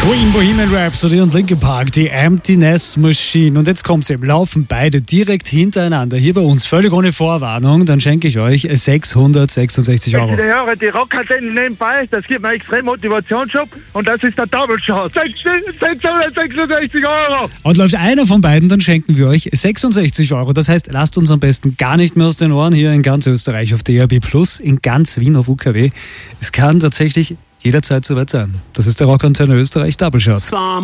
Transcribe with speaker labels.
Speaker 1: Queen, Bohemian Rhapsody und Linkin Park, die Emptiness Machine. Und jetzt kommt's eben, laufen beide direkt hintereinander hier bei uns, völlig ohne Vorwarnung. Dann schenke ich euch 666 Euro.
Speaker 2: Die höre die Rockantenne nebenbei, das gibt mir extrem Motivationsschub und das ist der Double Shot. 666 Euro.
Speaker 1: Und läuft einer von beiden, dann schenken wir euch 66 Euro. Das heißt, lasst uns am besten gar nicht mehr aus den Ohren hier in ganz Österreich auf DAB+, in ganz Wien auf UKW. Es kann tatsächlich jederzeit soweit sein. Das ist der Rockantenne Österreich Double Shot.